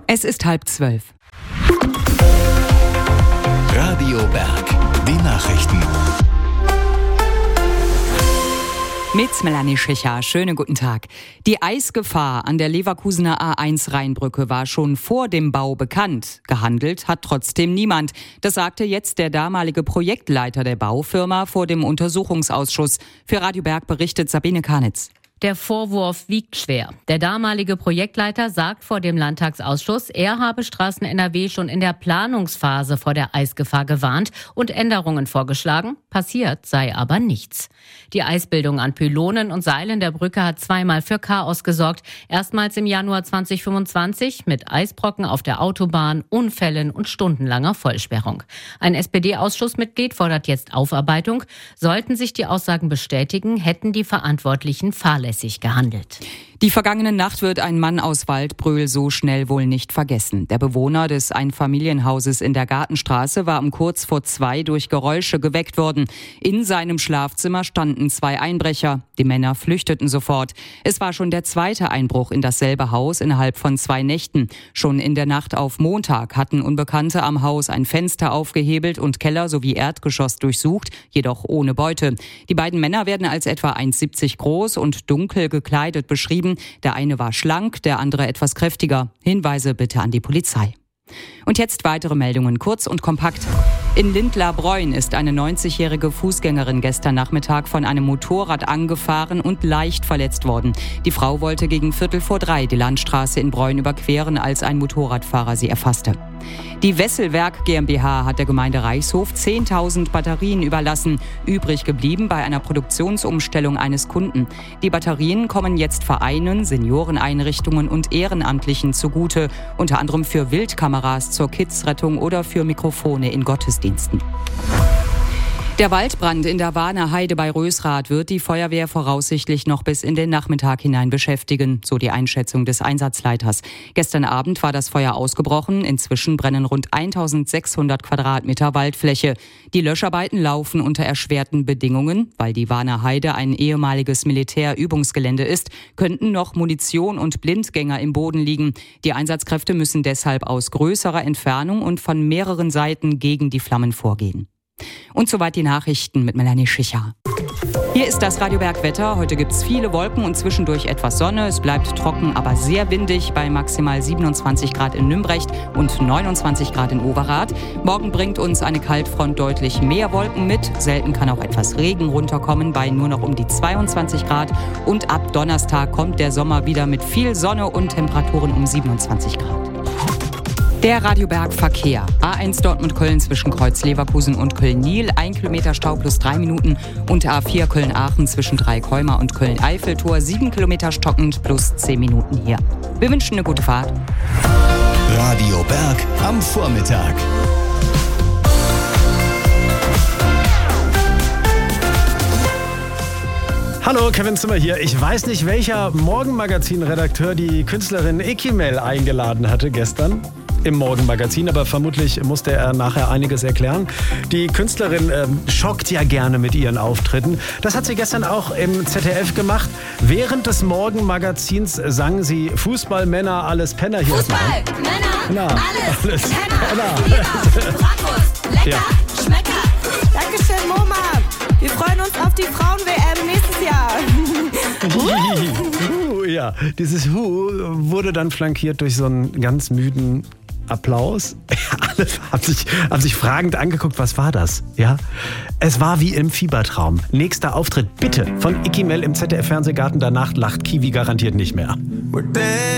Es ist 11:30. Radio Berg, die Nachrichten. Mit Melanie Schicher. Schönen guten Tag. Die Eisgefahr an der Leverkusener A1-Rheinbrücke war schon vor dem Bau bekannt. Gehandelt hat trotzdem niemand. Das sagte jetzt der damalige Projektleiter der Baufirma vor dem Untersuchungsausschuss. Für Radio Berg berichtet Sabine Karnitz. Der Vorwurf wiegt schwer. Der damalige Projektleiter sagt vor dem Landtagsausschuss, er habe Straßen NRW schon in der Planungsphase vor der Eisgefahr gewarnt und Änderungen vorgeschlagen. Passiert sei aber nichts. Die Eisbildung an Pylonen und Seilen der Brücke hat zweimal für Chaos gesorgt. Erstmals im Januar 2025 mit Eisbrocken auf der Autobahn, Unfällen und stundenlanger Vollsperrung. Ein SPD-Ausschussmitglied fordert jetzt Aufarbeitung. Sollten sich die Aussagen bestätigen, hätten die Verantwortlichen fahrlässig gehandelt. Die vergangene Nacht wird ein Mann aus Waldbröl so schnell wohl nicht vergessen. Der Bewohner des Einfamilienhauses in der Gartenstraße war um kurz vor 2 durch Geräusche geweckt worden. In seinem Schlafzimmer standen 2 Einbrecher. Die Männer flüchteten sofort. Es war schon der zweite Einbruch in dasselbe Haus innerhalb von 2 Nächten. Schon in der Nacht auf Montag hatten Unbekannte am Haus ein Fenster aufgehebelt und Keller sowie Erdgeschoss durchsucht, jedoch ohne Beute. Die beiden Männer werden als etwa 1,70 groß und dunkel gekleidet beschrieben. Der eine war schlank, der andere etwas kräftiger. Hinweise bitte an die Polizei. Und jetzt weitere Meldungen, kurz und kompakt. In Lindlar-Breun ist eine 90-jährige Fußgängerin gestern Nachmittag von einem Motorrad angefahren und leicht verletzt worden. Die Frau wollte gegen 2:45 die Landstraße in Breun überqueren, als ein Motorradfahrer sie erfasste. Die Wesselwerk GmbH hat der Gemeinde Reichshof 10.000 Batterien überlassen, übrig geblieben bei einer Produktionsumstellung eines Kunden. Die Batterien kommen jetzt Vereinen, Senioreneinrichtungen und Ehrenamtlichen zugute, unter anderem für Wildkameras zur Kidsrettung oder für Mikrofone in Gottesdiensten. Der Waldbrand in der Warner Heide bei Rösrath wird die Feuerwehr voraussichtlich noch bis in den Nachmittag hinein beschäftigen, so die Einschätzung des Einsatzleiters. Gestern Abend war das Feuer ausgebrochen. Inzwischen brennen rund 1.600 Quadratmeter Waldfläche. Die Löscharbeiten laufen unter erschwerten Bedingungen. Weil die Warner Heide ein ehemaliges Militärübungsgelände ist, könnten noch Munition und Blindgänger im Boden liegen. Die Einsatzkräfte müssen deshalb aus größerer Entfernung und von mehreren Seiten gegen die Flammen vorgehen. Und soweit die Nachrichten mit Melanie Schicher. Hier ist das Radio Berg Wetter. Heute gibt es viele Wolken und zwischendurch etwas Sonne. Es bleibt trocken, aber sehr windig bei maximal 27 Grad in Nümbrecht und 29 Grad in Overath. Morgen bringt uns eine Kaltfront deutlich mehr Wolken mit. Selten kann auch etwas Regen runterkommen bei nur noch um die 22 Grad. Und ab Donnerstag kommt der Sommer wieder mit viel Sonne und Temperaturen um 27 Grad. Der Radio Berg Verkehr. A1 Dortmund-Köln zwischen Kreuz Leverkusen und Köln-Niel. 1 Kilometer Stau plus 3 Minuten. Und A4 Köln-Aachen zwischen Dreieckholmer und Köln-Eiffeltor. 7 Kilometer stockend plus 10 Minuten hier. Wir wünschen eine gute Fahrt. Radio Berg am Vormittag. Hallo, Kevin Zimmer hier. Ich weiß nicht, welcher Morgenmagazin-Redakteur die Künstlerin Ekimel eingeladen hatte gestern im Morgenmagazin, aber vermutlich musste er nachher einiges erklären. Die Künstlerin schockt ja gerne mit ihren Auftritten. Das hat sie gestern auch im ZDF gemacht. Während des Morgenmagazins sang sie Fußballmänner, alles Penner. Hier Fußball, Männer, alles Penner. Bratwurst, lecker, ja. Schmecker. Dankeschön, Moma. Wir freuen uns auf die Frauen-WM nächstes Jahr. Ja, dieses wurde dann flankiert durch so einen ganz müden Applaus. Alle haben sich fragend angeguckt, was war das? Ja, es war wie im Fiebertraum. Nächster Auftritt bitte von Ekimel im ZDF-Fernsehgarten. Danach lacht Kiwi garantiert nicht mehr.